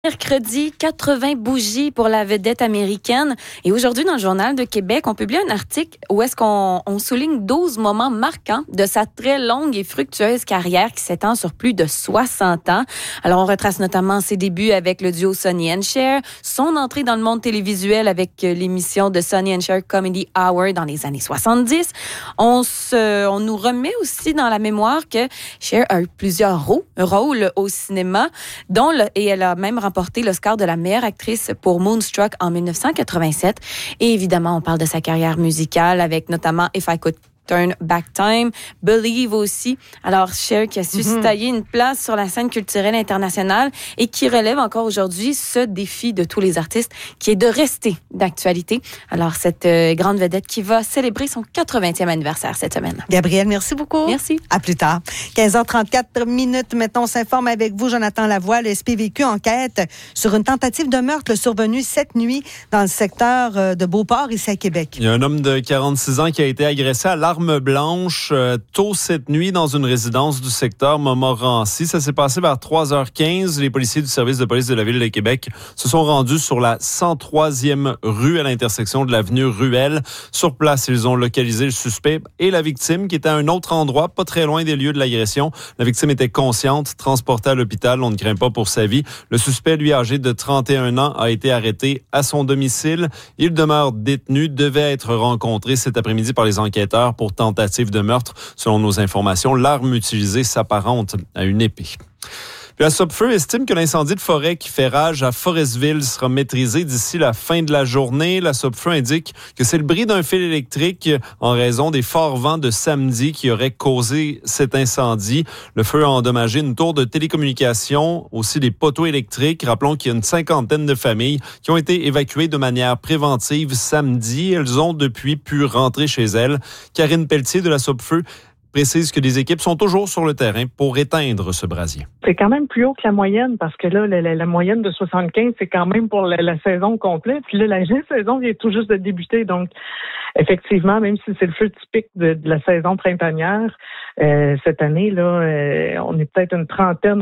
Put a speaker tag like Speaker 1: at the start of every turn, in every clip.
Speaker 1: Mercredi, 80 bougies pour la vedette américaine. Et aujourd'hui, dans le Journal de Québec, on publie un article où est-ce qu'on souligne 12 moments marquants de sa très longue et fructueuse carrière qui s'étend sur plus de 60 ans. Alors, on retrace notamment ses débuts avec le duo Sonny & Cher, son entrée dans le monde télévisuel avec l'émission de Sonny & Cher Comedy Hour dans les années 70. On nous remet aussi dans la mémoire que Cher a eu plusieurs rôles au cinéma, et elle a même remporté l'Oscar de la meilleure actrice pour Moonstruck en 1987. Et évidemment, on parle de sa carrière musicale avec notamment If I Could Turn Back Time, Believe aussi. Alors, Cher qui a su se tailler une place sur la scène culturelle internationale et qui relève encore aujourd'hui ce défi de tous les artistes qui est de rester d'actualité. Alors, cette grande vedette qui va célébrer son 80e anniversaire cette semaine.
Speaker 2: Gabrielle, merci beaucoup.
Speaker 1: Merci.
Speaker 2: À plus tard. 15h34 minutes. Maintenant, on s'informe avec vous, Jonathan Lavoie. Le SPVQ enquête sur une tentative de meurtre survenue cette nuit dans le secteur de Beauport, ici à Québec.
Speaker 3: Il y a un homme de 46 ans qui a été agressé à l'arme blanche tôt cette nuit dans une résidence du secteur Montmorency. Ça s'est passé vers 3h15. Les policiers du service de police de la Ville de Québec se sont rendus sur la 103e rue à l'intersection de l'avenue Ruelle. Sur place, ils ont localisé le suspect et la victime qui était à un autre endroit, pas très loin des lieux de l'agression. La victime était consciente, transportée à l'hôpital. On ne craint pas pour sa vie. Le suspect, lui, âgé de 31 ans, a été arrêté à son domicile. Il demeure détenu, devait être rencontré cet après-midi par les enquêteurs pour tentative de meurtre. Selon nos informations, l'arme utilisée s'apparente à une épée. Puis la Sopfeu estime que l'incendie de forêt qui fait rage à Forestville sera maîtrisé d'ici la fin de la journée. La Sopfeu indique que c'est le bris d'un fil électrique en raison des forts vents de samedi qui auraient causé cet incendie. Le feu a endommagé une tour de télécommunication, aussi des poteaux électriques. Rappelons qu'il y a une 50aine de familles qui ont été évacuées de manière préventive samedi. Elles ont depuis pu rentrer chez elles. Karine Pelletier de la Sopfeu précise que les équipes sont toujours sur le terrain pour éteindre ce brasier.
Speaker 4: C'est quand même plus haut que la moyenne parce que là, la moyenne de 75, c'est quand même pour la saison complète. Puis là, la saison vient tout juste de débuter. Donc, effectivement, même si c'est le feu typique de la saison printanière, cette année, là, on est peut-être une trentaine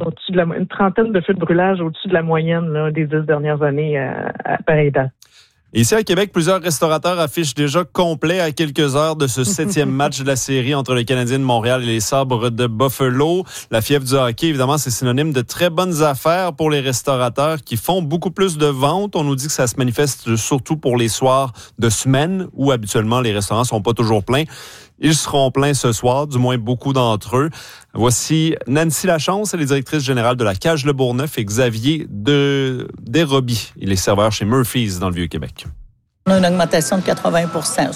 Speaker 4: de feux de brûlage au-dessus de la moyenne là, des 10 dernières années à pareille date.
Speaker 3: Ici à Québec, plusieurs restaurateurs affichent déjà complet à quelques heures de ce 7e match de la série entre les Canadiens de Montréal et les Sabres de Buffalo. La fièvre du hockey, évidemment, c'est synonyme de très bonnes affaires pour les restaurateurs qui font beaucoup plus de ventes. On nous dit que ça se manifeste surtout pour les soirs de semaine où habituellement les restaurants sont pas toujours pleins. Ils seront pleins ce soir, du moins beaucoup d'entre eux. Voici Nancy Lachance, elle est directrice générale de la Cage Le Bourgneuf, et Xavier Desrobies. Il est serveur chez Murphy's dans le Vieux-Québec.
Speaker 5: On a une augmentation de 80%,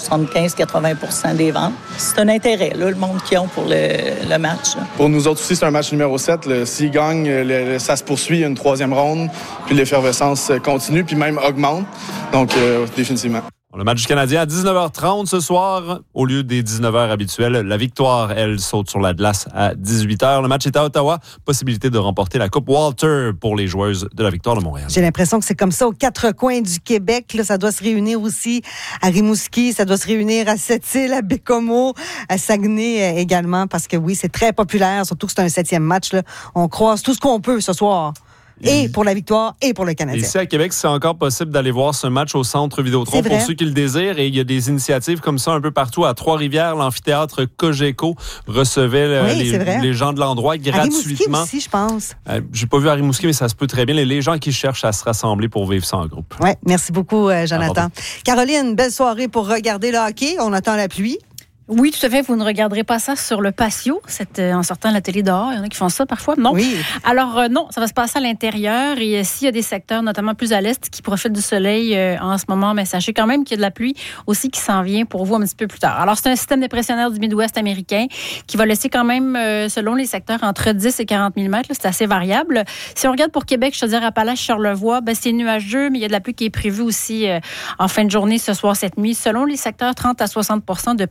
Speaker 5: 75-80% des ventes. C'est un intérêt, là, le monde qu'ils ont pour le match. Là.
Speaker 6: Pour nous autres aussi, c'est un match numéro 7. S'ils gagnent, ça se poursuit, il y a une 3e ronde, puis l'effervescence continue, puis même augmente. Donc, définitivement.
Speaker 3: Le match du Canadien à 19h30 ce soir, au lieu des 19h habituelles. La victoire, elle, saute sur la glace à 18h. Le match est à Ottawa. Possibilité de remporter la Coupe Walter pour les joueuses de la Victoire de Montréal.
Speaker 2: J'ai l'impression que c'est comme ça aux 4 coins du Québec. Là, ça doit se réunir aussi à Rimouski, ça doit se réunir à Sept-Îles, à Bécomo, à Saguenay également, parce que oui, c'est très populaire, surtout que c'est un 7e match. Là. On croise tout ce qu'on peut ce soir. Et pour la victoire et pour le Canadien.
Speaker 3: Ici à Québec, c'est encore possible d'aller voir ce match au Centre Vidéotron pour ceux qui le désirent. Et il y a des initiatives comme ça un peu partout. À Trois-Rivières, l'amphithéâtre Cogeco recevait les gens de l'endroit gratuitement.
Speaker 2: À Rimouski aussi, je pense.
Speaker 3: J'ai pas vu à Rimouski, mais ça se peut très bien. Les gens qui cherchent à se rassembler pour vivre ça en groupe.
Speaker 2: Oui, merci beaucoup, Jonathan. Caroline, belle soirée pour regarder le hockey. On attend la pluie.
Speaker 7: Oui, tout à fait. Vous ne regarderez pas ça sur le patio, en sortant de la télé dehors. Il y en a qui font ça parfois. Non.
Speaker 2: Oui.
Speaker 7: Alors, non, ça va se passer à l'intérieur. Et s'il y a des secteurs, notamment plus à l'est, qui profitent du soleil en ce moment, mais sachez quand même qu'il y a de la pluie aussi qui s'en vient pour vous un petit peu plus tard. Alors, c'est un système dépressionnaire du Midwest américain qui va laisser quand même, selon les secteurs, entre 10 et 40 mm. Là, c'est assez variable. Si on regarde pour Québec, je te dirais Appalaches-Charlevoix, c'est nuageux, mais il y a de la pluie qui est prévue aussi en fin de journée ce soir, cette nuit. Selon les secteurs, 30 à 60% de probabilité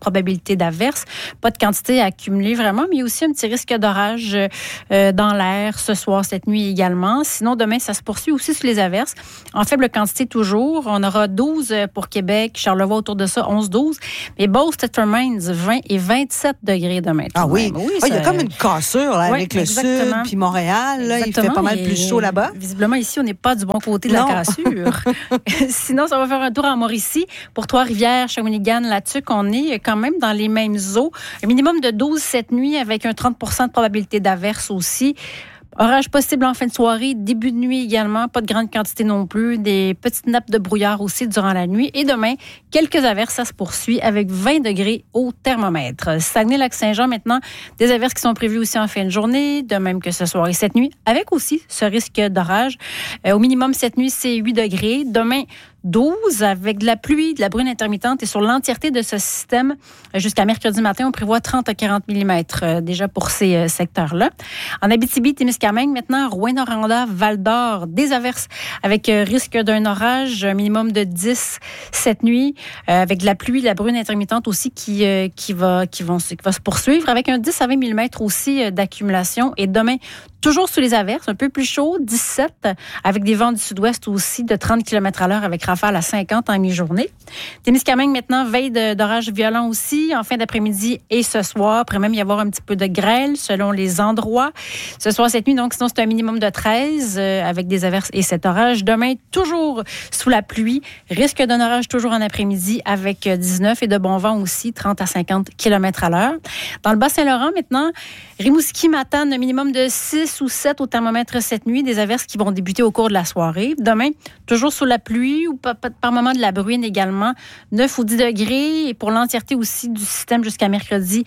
Speaker 7: probabilité d'averse. Pas de quantité à accumuler vraiment, mais il y a aussi un petit risque d'orage dans l'air ce soir, cette nuit également. Sinon, demain, ça se poursuit aussi sur les averses. En faible quantité toujours. On aura 12 pour Québec, Charlevoix autour de ça, 11-12. Mais Beauce, Thetford Mines, 20 et 27 degrés demain.
Speaker 2: Ah oui, il y a comme une cassure là, avec le sud puis Montréal. Là, il fait pas mal plus chaud là-bas.
Speaker 7: Visiblement, ici, on n'est pas du bon côté de la cassure. Sinon, ça va faire un tour en Mauricie. Pour Trois-Rivières, Shawinigan, là-dessus, on est quand même dans les mêmes eaux. Un minimum de 12 cette nuit avec un 30 % de probabilité d'averse aussi. Orage possible en fin de soirée, début de nuit également, pas de grande quantité non plus, des petites nappes de brouillard aussi durant la nuit. Et demain, quelques averses, ça se poursuit avec 20 degrés au thermomètre. Saguenay-Lac-Saint-Jean maintenant, des averses qui sont prévues aussi en fin de journée, de même que ce soir et cette nuit, avec aussi ce risque d'orage. Au minimum, cette nuit, c'est 8 degrés. Demain, 12 avec de la pluie, de la bruine intermittente et sur l'entièreté de ce système jusqu'à mercredi matin, on prévoit 30 à 40 mm déjà pour ces secteurs-là. En Abitibi-Témiscamingue, maintenant, Rouyn-Noranda, Val-d'Or, des averses avec risque d'un orage, un minimum de 10 cette nuit, avec de la pluie, de la bruine intermittente aussi qui va se poursuivre avec un 10 à 20 mm aussi d'accumulation. Et demain, toujours sous les averses, un peu plus chaud, 17, avec des vents du sud-ouest aussi de 30 km/h avec rafale à 50 en mi-journée. Témiscamingue maintenant, veille d'orage violent aussi, en fin d'après-midi et ce soir. Il pourrait même y avoir un petit peu de grêle selon les endroits. Ce soir, cette nuit, donc sinon c'est un minimum de 13 avec des averses et cet orage. Demain, toujours sous la pluie. Risque d'un orage toujours en après-midi avec 19 et de bon vent aussi, 30 à 50 km/h. Dans le Bas-Saint-Laurent maintenant, Rimouski-Matane, un minimum de 6 ou 7 au thermomètre cette nuit, des averses qui vont débuter au cours de la soirée. Demain, toujours sous la pluie ou par moment de la bruine également, 9 ou 10 degrés. Et pour l'entièreté aussi du système jusqu'à mercredi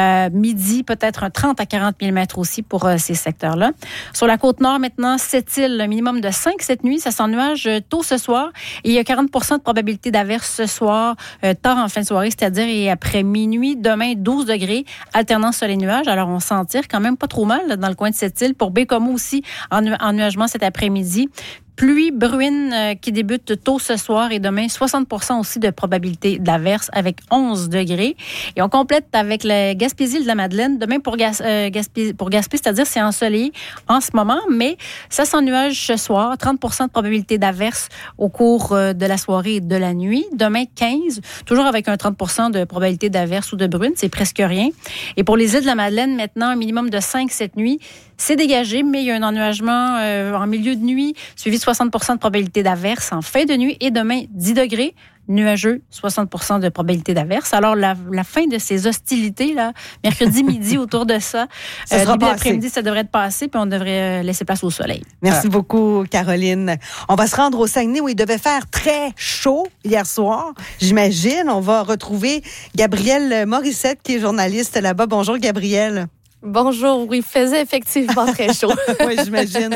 Speaker 7: midi, peut-être un 30 à 40 mm aussi pour ces secteurs-là. Sur la Côte-Nord maintenant, Sept-Îles, un minimum de 5 cette nuit. Ça s'ennuage tôt ce soir. Et il y a 40 % de probabilité d'averse ce soir, tard en fin de soirée, c'est-à-dire et après minuit. Demain, 12 degrés, alternant soleil-nuage. Alors, on s'en tire quand même pas trop mal là, dans le coin de Sept-Îles. Pour Baie-Comeau aussi, ennuagement cet après-midi. Pluie, bruine qui débute tôt ce soir et demain, 60 % aussi de probabilité d'averse avec 11 degrés. Et on complète avec la Gaspésie-de-la-Madeleine. Demain, pour Gaspé, c'est-à-dire c'est ensoleillé en ce moment, mais ça s'ennuage ce soir. 30 % de probabilité d'averse au cours de la soirée et de la nuit. Demain, 15, toujours avec un 30 % de probabilité d'averse ou de bruine. C'est presque rien. Et pour les îles de la Madeleine, maintenant, un minimum de 5 cette nuit. C'est dégagé, mais il y a un ennuagement en milieu de nuit, suivi de 60 % de probabilité d'averse en fin de nuit. Et demain, 10 degrés, nuageux, 60 % de probabilité d'averse. Alors, la fin de ces hostilités, là, mercredi midi, autour de ça, début d'après-midi, ça devrait être passé, puis on devrait laisser place au soleil.
Speaker 2: Merci beaucoup, Caroline. On va se rendre au Saguenay où il devait faire très chaud hier soir, j'imagine. On va retrouver Gabrielle Morissette, qui est journaliste là-bas. Bonjour, Gabrielle.
Speaker 8: Bonjour, oui, il faisait effectivement très chaud.
Speaker 2: Oui, j'imagine.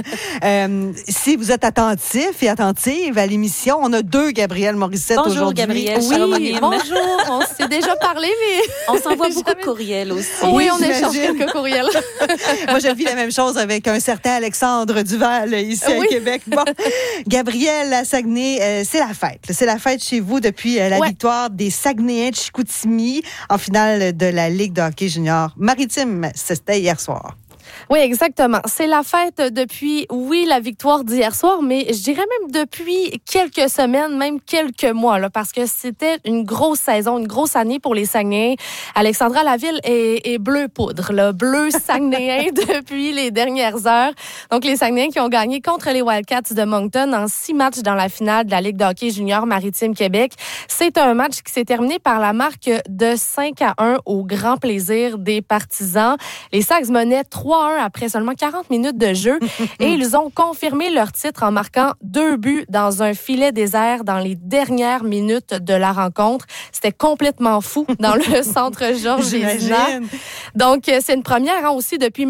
Speaker 2: Si vous êtes attentif et attentive à l'émission, on a deux Gabrielle Morissette aujourd'hui.
Speaker 1: Bonjour, Gabrielle.
Speaker 8: Oui, bonjour. On s'est déjà parlé, mais...
Speaker 1: On s'envoie beaucoup de courriels aussi.
Speaker 8: Oui, on échange quelques courriels.
Speaker 2: Moi, je vis la même chose avec un certain Alexandre Duval ici à Québec. Bon, Gabrielle, à Saguenay, c'est la fête. C'est la fête chez vous depuis la victoire des Saguenayens de Chicoutimi en finale de la Ligue de hockey junior maritime. C'était hier soir.
Speaker 8: Oui, exactement. C'est la fête depuis, la victoire d'hier soir, mais je dirais même depuis quelques semaines, même quelques mois, là, parce que c'était une grosse saison, une grosse année pour les Saguenayens. Alexandra Laville est bleu poudre, là, bleu Saguenayen depuis les dernières heures. Donc, les Saguenayens qui ont gagné contre les Wildcats de Moncton en 6 matchs dans la finale de la Ligue de hockey junior maritime Québec. C'est un match qui s'est terminé par la marque de 5-1 au grand plaisir des partisans. Les Sags menaient 3-1 après seulement 40 minutes de jeu et ils ont confirmé leur titre en marquant 2 buts dans un filet désert dans les dernières minutes de la rencontre. C'était complètement fou dans le centre Georges Vézina. Donc, c'est une première aussi depuis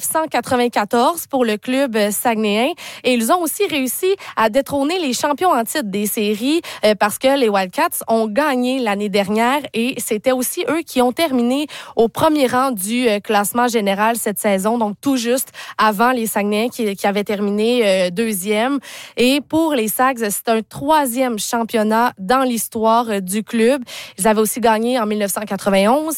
Speaker 8: 1994 pour le club saguenayen et ils ont aussi réussi à détrôner les champions en titre des séries parce que les Wildcats ont gagné l'année dernière et c'était aussi eux qui ont terminé au premier rang du classement général cette saison saison, donc tout juste avant les Saguenayens qui avaient terminé deuxième. Et pour les Sags, c'est un 3e championnat dans l'histoire du club. Ils avaient aussi gagné en 1991,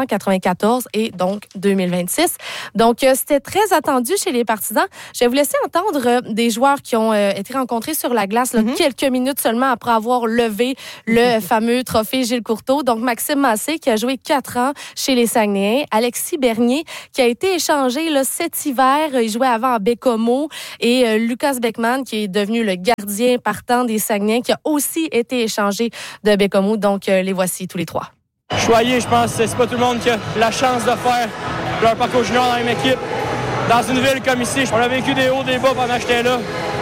Speaker 8: 1994 et donc 2026. Donc, c'était très attendu chez les partisans. Je vais vous laisser entendre des joueurs qui ont été rencontrés sur la glace là, quelques minutes seulement après avoir levé le fameux trophée Gilles Courteau. Donc, Maxime Massé qui a joué 4 ans chez les Saguenayens. Alexis Bernier qui a été échangé là, cet hiver. Il jouait avant à Bécomo. Et Lucas Beckman qui est devenu le gardien partant des Saguenayens qui a aussi été échangé de Bécomo. Donc, les voici tous les 3.
Speaker 9: Choyé, je pense que c'est pas tout le monde qui a la chance de faire leur parcours junior dans la même équipe. Dans une ville comme ici, on a vécu des hauts, des bas pendant que j'étais là.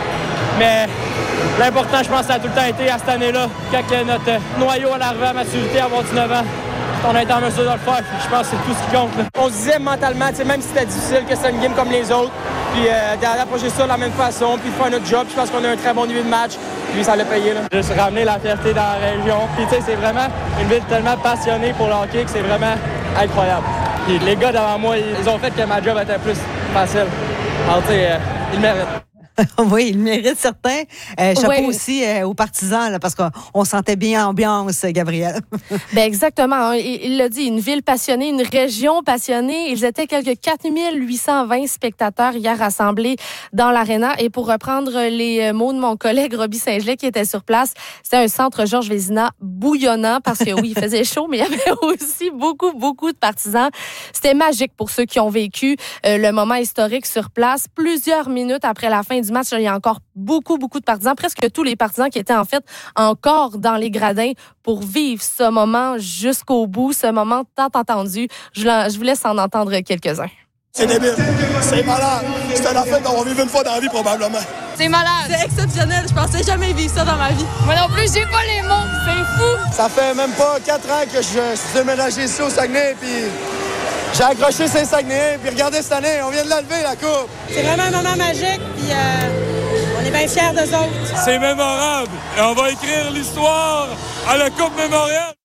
Speaker 9: Mais l'important, je pense, ça a tout le temps été à cette année-là, quand notre noyau à l'arrivée à maturité, à avoir 19 ans, on a été en mesure de le faire. Je pense que c'est tout ce qui compte. Là. On se disait mentalement, même si c'était difficile, que c'était une game comme les autres, puis d'approcher ça de la même façon, puis de faire notre job. Je pense qu'on a un très bon niveau de match, puis ça l'a payé. Là. Juste ramener la fierté dans la région. Puis c'est vraiment une ville tellement passionnée pour le hockey que c'est vraiment incroyable. Puis les gars devant moi, ils ont fait que ma job était plus facile. Alors, ils le méritent.
Speaker 2: Oui, il mérite certains. Chapeau aussi aux partisans, là, parce qu'on sentait bien l'ambiance, Gabrielle.
Speaker 8: Ben exactement. Hein. Il l'a dit, une ville passionnée, une région passionnée. Ils étaient quelques 4820 spectateurs hier rassemblés dans l'aréna. Et pour reprendre les mots de mon collègue Roby Saint-Gelais qui était sur place, c'était un centre Georges Vézina bouillonnant parce que oui, il faisait chaud, mais il y avait aussi beaucoup de partisans. C'était magique pour ceux qui ont vécu le moment historique sur place. Plusieurs minutes après la fin du match, il y a encore beaucoup de partisans, presque tous les partisans qui étaient en fait encore dans les gradins pour vivre ce moment jusqu'au bout, ce moment tant attendu. Je vous laisse en entendre quelques-uns.
Speaker 10: C'est débile, c'est malade. C'est un affaire qu'on va vivre une fois dans la vie probablement.
Speaker 11: C'est malade, c'est exceptionnel. Je pensais jamais vivre ça dans ma vie. Moi non plus, j'ai pas les mots, c'est fou.
Speaker 10: Ça fait même pas 4 ans que je suis déménagé ici au Saguenay, puis j'ai accroché ces Saguenayens, puis regardez cette année, on vient de la lever, la coupe.
Speaker 11: C'est vraiment un moment magique, puis on est bien fiers d'eux autres.
Speaker 12: C'est mémorable, et on va écrire l'histoire à la Coupe mémoriale.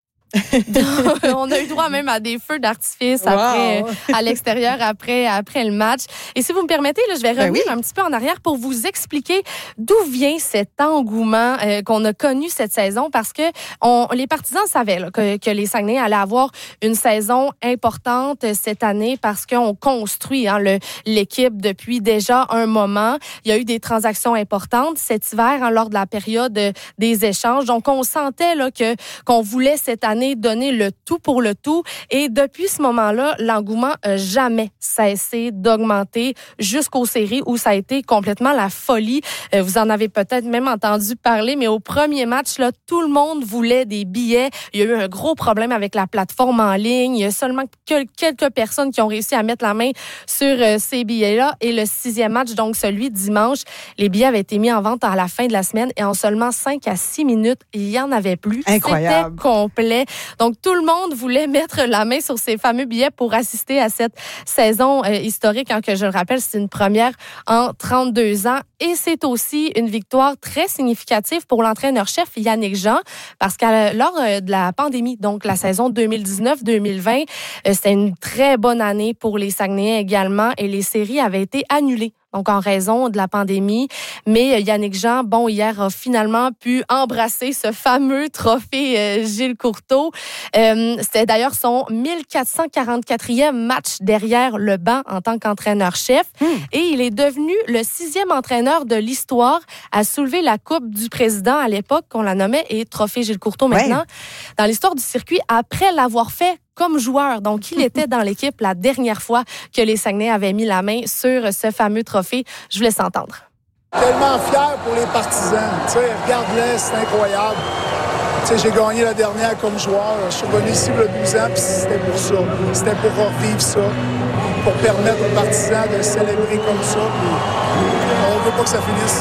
Speaker 8: On a eu droit même à des feux d'artifice après, à l'extérieur après le match. Et si vous me permettez, là, je vais revenir un petit peu en arrière pour vous expliquer d'où vient cet engouement qu'on a connu cette saison, parce que les partisans savaient là, que les Saguenayens allaient avoir une saison importante cette année parce qu'on construit l'équipe depuis déjà un moment. Il y a eu des transactions importantes cet hiver lors de la période des échanges. Donc, on sentait là, qu'on voulait cette année donner le tout pour le tout. Et depuis ce moment-là, l'engouement n'a jamais cessé d'augmenter jusqu'aux séries où ça a été complètement la folie. Vous en avez peut-être même entendu parler, mais au premier match, là, tout le monde voulait des billets. Il y a eu un gros problème avec la plateforme en ligne. Il y a seulement quelques personnes qui ont réussi à mettre la main sur ces billets-là. Et le 6e match, donc celui de dimanche, les billets avaient été mis en vente à la fin de la semaine et en seulement 5 à 6 minutes, il n'y en avait plus.
Speaker 2: Incroyable.
Speaker 8: C'était complet. Donc, tout le monde voulait mettre la main sur ces fameux billets pour assister à cette saison historique. Que je le rappelle, c'est une première en 32 ans. Et c'est aussi une victoire très significative pour l'entraîneur-chef Yannick Jean, parce que lors de la pandémie, donc la saison 2019-2020, c'était une très bonne année pour les Saguenayens également, et les séries avaient été annulées. Donc, en raison de la pandémie. Mais Yannick Jean, hier, a finalement pu embrasser ce fameux trophée Gilles Courteau. C'était d'ailleurs son 1444e match derrière le banc en tant qu'entraîneur-chef. Et il est devenu le 6e entraîneur de l'histoire à soulever la Coupe du Président à l'époque, qu'on la nommait, et trophée Gilles Courteau maintenant, dans l'histoire du circuit, après l'avoir fait comme joueur. Donc, il était dans l'équipe la dernière fois que les Saguenay avaient mis la main sur ce fameux trophée. Je vous laisse entendre.
Speaker 10: Tellement fier pour les partisans. Regarde-les, c'est incroyable. J'ai gagné la dernière comme joueur. Je suis revenu ici il y a 12 ans, puis c'était pour ça. C'était pour revivre ça, pour permettre aux partisans de célébrer comme ça. Puis on ne veut pas que ça finisse.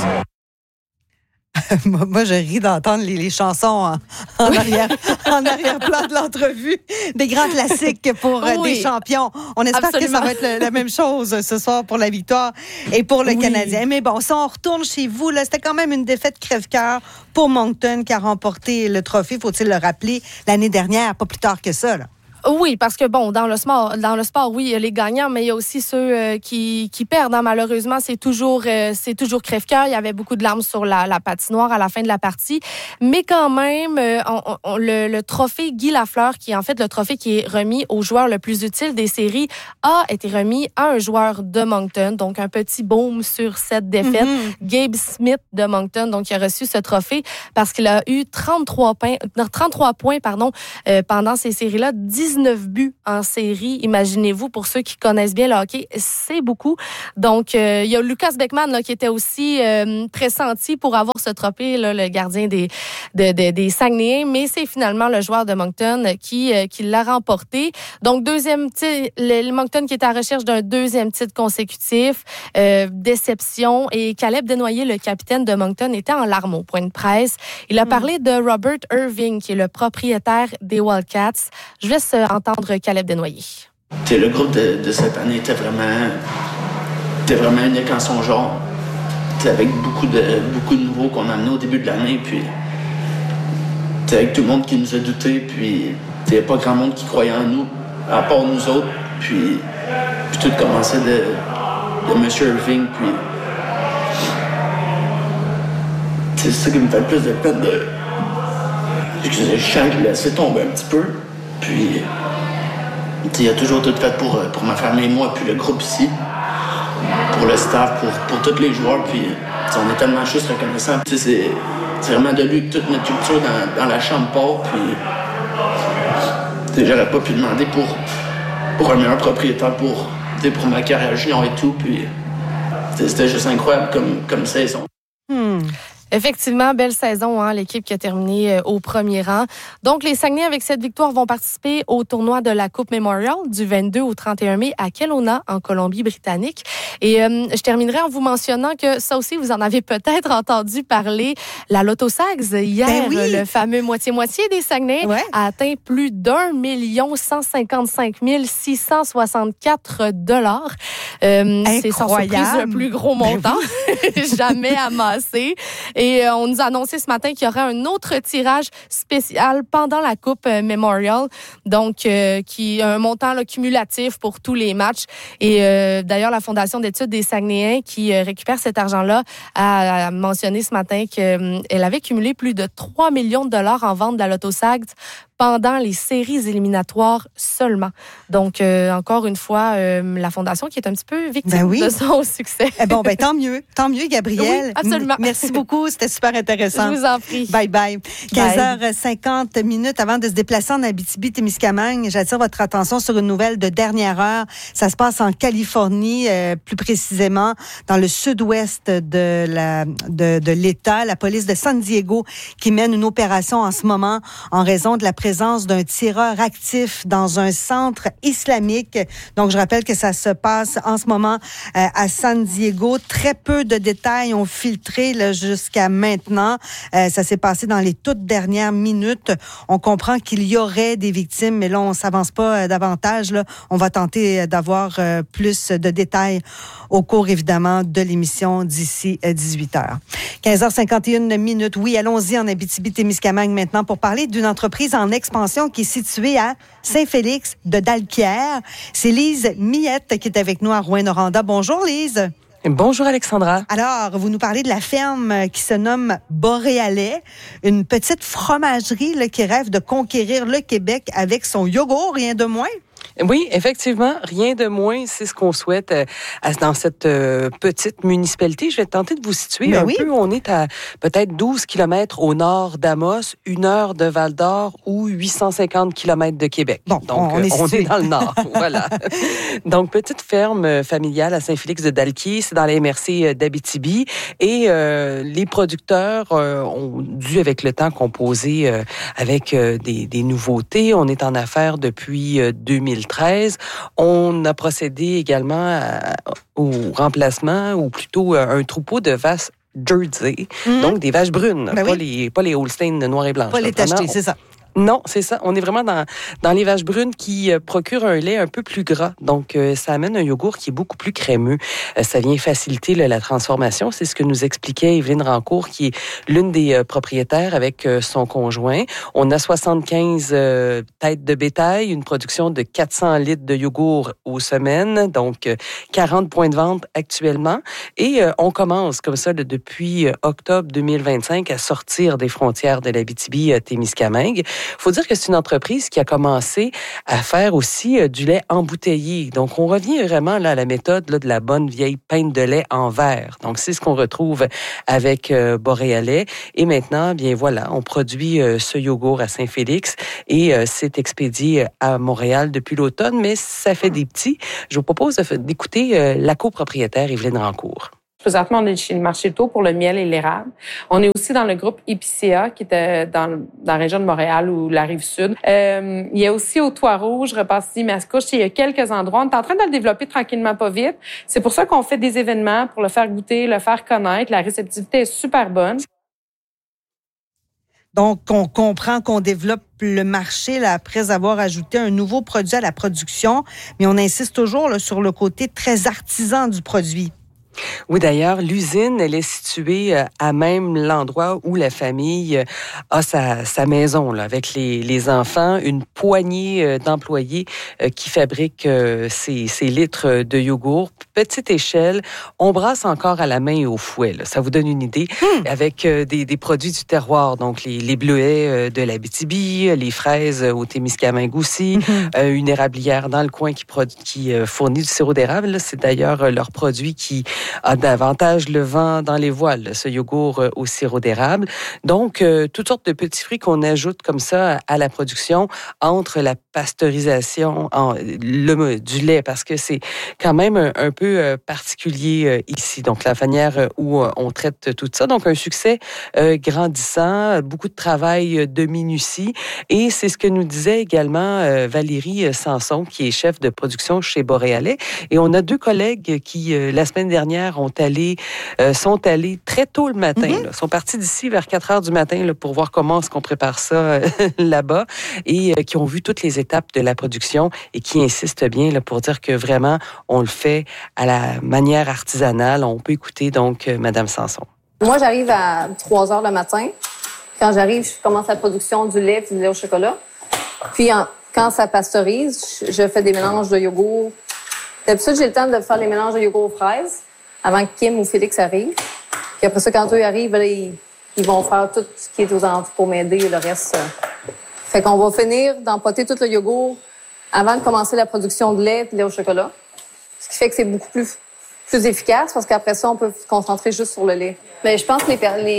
Speaker 2: Moi, je ris d'entendre les chansons en arrière-plan de l'entrevue. Des grands classiques pour des champions. On espère que ça va être la même chose ce soir pour la victoire et pour le Canadien. Mais bon, si on retourne chez vous, là, c'était quand même une défaite crève-cœur pour Moncton qui a remporté le trophée, faut-il le rappeler, l'année dernière, pas plus tard que ça, là.
Speaker 8: Oui, parce que dans le sport, oui, il y a les gagnants, mais il y a aussi ceux qui perdent. Malheureusement, c'est toujours crève-cœur. Il y avait beaucoup de larmes sur la patinoire à la fin de la partie, mais quand même, le trophée Guy Lafleur, qui est en fait le trophée qui est remis au joueur le plus utile des séries, a été remis à un joueur de Moncton, donc un petit baume sur cette défaite. Gabe Smith de Moncton, donc il a reçu ce trophée parce qu'il a eu 33 points pendant ces séries-là, 19 buts en série. Imaginez-vous, pour ceux qui connaissent bien le hockey, c'est beaucoup. Donc, il y a Lucas Beckman là, qui était aussi pressenti pour avoir ce trophée, là, le gardien des Saguenayens, mais c'est finalement le joueur de Moncton qui l'a remporté. Donc, deuxième titre, le Moncton qui est à la recherche d'un deuxième titre consécutif. Déception. Et Caleb Desnoyers, le capitaine de Moncton, était en larmes au point de presse. Il a parlé de Robert Irving, qui est le propriétaire des Wildcats. Je laisse entendre Caleb Desnoyers.
Speaker 13: Le groupe de cette année était vraiment unique en son genre. Avec beaucoup de nouveaux qu'on a amenés au début de l'année. Puis, avec tout le monde qui nous a doutés. Puis, il n'y a pas grand monde qui croyait en nous, à part nous autres. Puis tout commençait de M. Irving. Puis, c'est ça qui me fait le plus de peine de. Je sens qu'il a laissé tomber un petit peu. Puis, il a toujours tout fait pour ma famille et moi, puis le groupe ici, pour le staff, pour tous les joueurs. Puis, on est tellement juste reconnaissants. C'est vraiment de lui que toute notre culture dans la chambre part. Puis, j'aurais pas pu demander pour un meilleur propriétaire pour ma carrière junior et tout. Puis, c'était juste incroyable comme saison.
Speaker 8: Effectivement, belle saison, l'équipe qui a terminé au premier rang. Donc, les Saguenay, avec cette victoire, vont participer au tournoi de la Coupe Memorial du 22 au 31 mai à Kelowna, en Colombie-Britannique. Et je terminerai en vous mentionnant que ça aussi, vous en avez peut-être entendu parler. La Lotto Sags, hier, le fameux moitié-moitié des Saguenay a atteint plus d'1 155 664 $. C'est sans surprise le plus gros montant jamais amassé. Et on nous a annoncé ce matin qu'il y aurait un autre tirage spécial pendant la Coupe Memorial, donc qui a un montant là, cumulatif pour tous les matchs. Et d'ailleurs, la Fondation d'études des Saguenayens qui récupère cet argent-là a mentionné ce matin qu'elle avait cumulé plus de 3 millions de dollars en vente de la Lotto Sags pendant les séries éliminatoires seulement. Donc, encore une fois, la Fondation qui est un petit peu victime de son succès.
Speaker 2: Tant mieux, Gabrielle.
Speaker 8: Oui, absolument.
Speaker 2: Merci beaucoup, c'était super intéressant.
Speaker 8: Je vous en prie.
Speaker 2: Bye. 15h50 avant de se déplacer en Abitibi-Témiscamingue. J'attire votre attention sur une nouvelle de dernière heure. Ça se passe en Californie, plus précisément dans le sud-ouest de l'État. La police de San Diego qui mène une opération en ce moment en raison de la présence d'un tireur actif dans un centre islamique. Donc, je rappelle que ça se passe en ce moment à San Diego. Très peu de détails ont filtré là, jusqu'à maintenant. Ça s'est passé dans les toutes dernières minutes. On comprend qu'il y aurait des victimes, mais là, on s'avance pas davantage. Là. On va tenter d'avoir plus de détails au cours, évidemment, de l'émission d'ici 18h. 15h51. Oui, allons-y en Abitibi-Témiscamingue maintenant pour parler d'une entreprise en expansion qui est située à Saint-Félix de Dalquière. C'est Lise Millette qui est avec nous à Rouyn-Noranda. Bonjour, Lise.
Speaker 14: Bonjour Alexandra.
Speaker 2: Alors, vous nous parlez de la ferme qui se nomme Boréalais, une petite fromagerie là, qui rêve de conquérir le Québec avec son yogourt, rien de moins.
Speaker 14: Oui, effectivement, rien de moins, c'est ce qu'on souhaite dans cette petite municipalité. Je vais tenter de vous situer peu. On est à peut-être 12 kilomètres au nord d'Amos, 1 heure de Val-d'Or ou 850 kilomètres de Québec.
Speaker 2: Bon,
Speaker 14: donc, on est dans le nord. Voilà. Donc, petite ferme familiale à Saint-Félix de Dalquier, c'est dans la MRC d'Abitibi. Et les producteurs ont dû, avec le temps, composer avec des nouveautés. On est en affaires depuis 2013. On a procédé également au remplacement, ou plutôt un troupeau de vaches Jersey, donc des vaches brunes, pas les Holstein noires et blanches.
Speaker 2: Pas les tachetées, c'est ça.
Speaker 14: Non, c'est ça. On est vraiment dans les vaches brunes qui procurent un lait un peu plus gras. Donc, ça amène un yogourt qui est beaucoup plus crémeux. Ça vient faciliter la transformation. C'est ce que nous expliquait Evelyne Rancourt, qui est l'une des propriétaires avec son conjoint. On a 75 têtes de bétail, une production de 400 litres de yogourt aux semaines, donc 40 points de vente actuellement. Et on commence comme ça depuis octobre 2025 à sortir des frontières de l'Abitibi-Témiscamingue. Faut dire que c'est une entreprise qui a commencé à faire aussi du lait embouteillé. Donc, on revient vraiment là, à la méthode là, de la bonne vieille pinte de lait en verre. Donc, c'est ce qu'on retrouve avec Boréalais. Et maintenant, bien voilà, on produit ce yogourt à Saint-Félix et c'est expédié à Montréal depuis l'automne, mais ça fait des petits. Je vous propose d'écouter la copropriétaire Evelyne Rancourt.
Speaker 15: Présentement, on est chez le marché Taux pour le miel et l'érable. On est aussi dans le groupe Épicéa, qui était dans la région de Montréal ou la Rive-Sud. Il y a aussi au Toit-Rouge, Repentigny-Mascouche. Il y a quelques endroits. On est en train de le développer tranquillement, pas vite. C'est pour ça qu'on fait des événements pour le faire goûter, le faire connaître. La réceptivité est super bonne.
Speaker 2: Donc, on comprend qu'on développe le marché là, après avoir ajouté un nouveau produit à la production, mais on insiste toujours là, sur le côté très artisan du produit.
Speaker 14: Oui, d'ailleurs, l'usine, elle est située à même l'endroit où la famille a sa maison, là, avec les enfants, une poignée d'employés qui fabriquent ces litres de yogourt. Petite échelle, on brasse encore à la main et au fouet. Là. Ça vous donne une idée, avec des produits du terroir, donc les bleuets de l'Abitibi, les fraises au Témiscamingue aussi, une érablière dans le coin qui fournit du sirop d'érable. Là. C'est d'ailleurs leur produit qui a davantage le vent dans les voiles, ce yogourt au sirop d'érable. Donc, toutes sortes de petits fruits qu'on ajoute comme ça à la production entre la pasteurisation du lait, parce que c'est quand même un peu particulier ici. Donc, la manière où on traite tout ça. Donc, un succès grandissant, beaucoup de travail de minutie. Et c'est ce que nous disait également Valérie Sanson, qui est chef de production chez Boréalais. Et on a deux collègues qui, la semaine dernière, sont allés très tôt le matin. Là, sont partis d'ici vers 4 heures du matin là, pour voir comment est-ce qu'on prépare ça là-bas et qui ont vu toutes les étapes de la production et qui insistent bien là, pour dire que vraiment, on le fait à la manière artisanale. On peut écouter donc Madame Sanson.
Speaker 16: Moi, j'arrive à 3 heures le matin. Quand j'arrive, je commence la production du lait et du lait au chocolat. Puis, quand ça pasteurise, je fais des mélanges de yogourt. D'habitude, j'ai le temps de faire les mélanges de yogourt aux fraises avant que Kim ou Félix arrivent. Puis après ça, quand eux arrivent, là, ils vont faire tout ce qui est aux alentours pour m'aider et le reste. Fait qu'on va finir d'empoter tout le yogourt avant de commencer la production de lait et de lait au chocolat. Ce qui fait que c'est beaucoup plus efficace parce qu'après ça, on peut se concentrer juste sur le lait. Mais je pense que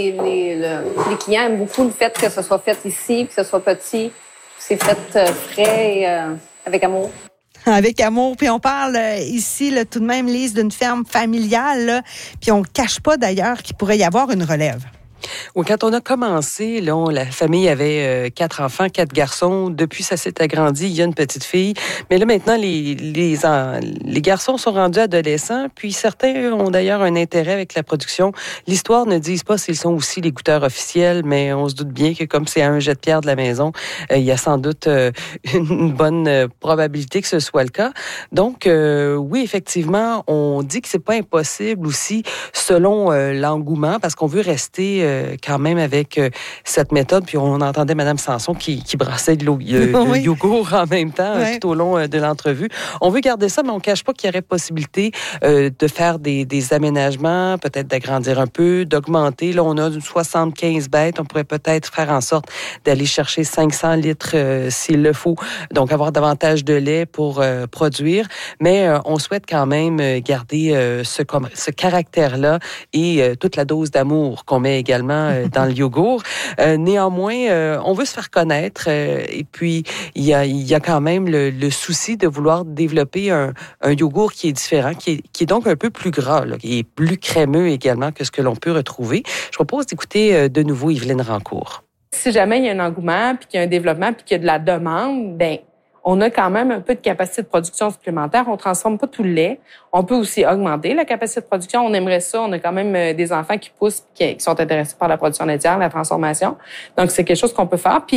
Speaker 16: les clients aiment beaucoup le fait que ce soit fait ici, que ce soit petit, que c'est fait frais et avec amour.
Speaker 2: Avec amour. Puis on parle ici, là, tout de même, Lise, d'une ferme familiale. Là, puis on ne cache pas d'ailleurs qu'il pourrait y avoir une relève.
Speaker 14: Oui, quand on a commencé, là, la famille avait 4 enfants, 4 garçons. Depuis, ça s'est agrandi. Il y a une petite fille. Mais là, maintenant, les garçons sont rendus adolescents. Puis certains ont d'ailleurs un intérêt avec la production. L'histoire ne dit pas s'ils sont aussi les goûteurs officiels, mais on se doute bien que comme c'est à un jet de pierre de la maison, il y a sans doute une bonne probabilité que ce soit le cas. Donc, oui, effectivement, on dit que c'est pas impossible aussi selon l'engouement, parce qu'on veut rester quand même avec cette méthode. Puis on entendait Mme Sanson qui brassait le yogourt en même temps tout au long de l'entrevue. On veut garder ça, mais on ne cache pas qu'il y aurait possibilité de faire des aménagements, peut-être d'agrandir un peu, d'augmenter. Là, on a 75 bêtes. On pourrait peut-être faire en sorte d'aller chercher 500 litres s'il le faut. Donc, avoir davantage de lait pour produire. Mais on souhaite quand même garder ce caractère-là et toute la dose d'amour qu'on met également dans le yogourt. Néanmoins, on veut se faire connaître et puis il y a quand même le souci de vouloir développer un yogourt qui est différent, qui est donc un peu plus gras, là, qui est plus crémeux également que ce que l'on peut retrouver. Je propose d'écouter de nouveau Evelyne Rancourt.
Speaker 15: Si jamais il y a un engouement, puis qu'il y a un développement, puis qu'il y a de la demande, bien, on a quand même un peu de capacité de production supplémentaire. On ne transforme pas tout le lait. On peut aussi augmenter la capacité de production. On aimerait ça. On a quand même des enfants qui poussent, qui sont intéressés par la production laitière, la transformation. Donc, c'est quelque chose qu'on peut faire. Puis,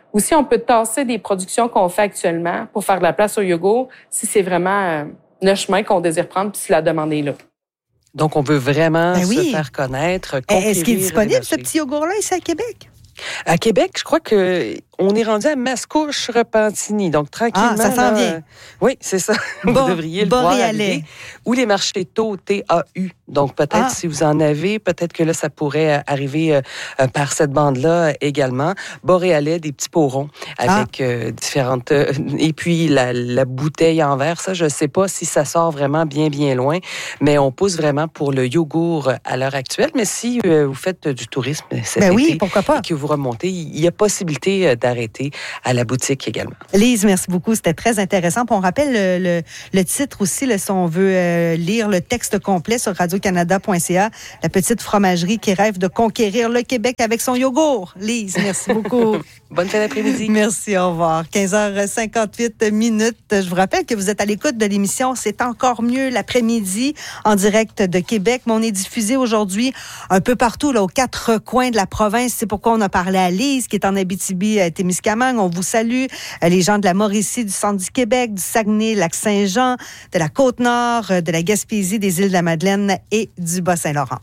Speaker 15: Ou si on peut tasser des productions qu'on fait actuellement pour faire de la place au yogourt, si c'est vraiment le chemin qu'on désire prendre, puis si la demande est là.
Speaker 14: Donc, on veut vraiment se faire connaître, conquérir.
Speaker 2: Est-ce qu'il est disponible, ce petit yogourt-là, ici à Québec?
Speaker 14: À Québec, je crois qu'on est rendu à Mascouche-Repentigny. Donc, tranquillement.
Speaker 2: Ah, ça s'en vient.
Speaker 14: Oui, c'est ça. Vous devriez le voir arriver. Ou les marchés taux, TAU. Donc, peut-être, si vous en avez, peut-être que là, ça pourrait arriver par cette bande-là également. Boréalais, des petits pots ronds avec différentes... et puis, la bouteille en verre, ça, je ne sais pas si ça sort vraiment bien, bien loin, mais on pousse vraiment pour le yogourt à l'heure actuelle. Mais si vous faites du tourisme cet été,
Speaker 2: oui, pourquoi pas?
Speaker 14: Et que vous remontez, il y a possibilité d'arrêter à la boutique également.
Speaker 2: Lise, merci beaucoup. C'était très intéressant. Puis on rappelle le titre aussi, là, si on veut lire le texte complet sur radiocanada.ca. La petite fromagerie qui rêve de conquérir le Québec avec son yogourt. Lise, merci beaucoup.
Speaker 14: Bonne fin d'après-midi.
Speaker 2: Merci, au revoir. 15h58 minutes. Je vous rappelle que vous êtes à l'écoute de l'émission C'est encore mieux l'après-midi en direct de Québec. Mais on est diffusé aujourd'hui un peu partout, là, aux quatre coins de la province. C'est pourquoi on a parlé à Lise, qui est en Abitibi-Témiscamingue. On vous salue. Les gens de la Mauricie, du centre du Québec, du Saguenay, Lac-Saint-Jean, de la Côte-Nord, de la Gaspésie, des îles de la Madeleine et du Bas-Saint-Laurent.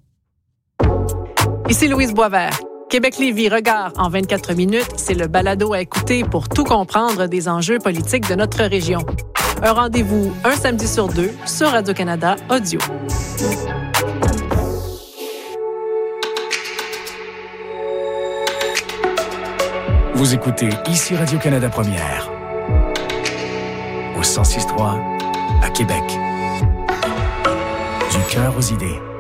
Speaker 17: Ici Louise Boisvert. Québec-Lévis Regard en 24 minutes, c'est le balado à écouter pour tout comprendre des enjeux politiques de notre région. Un rendez-vous un samedi sur 2 sur Radio-Canada Audio.
Speaker 18: Vous écoutez ici Radio-Canada Première, au 106.3 à Québec. Du cœur aux idées.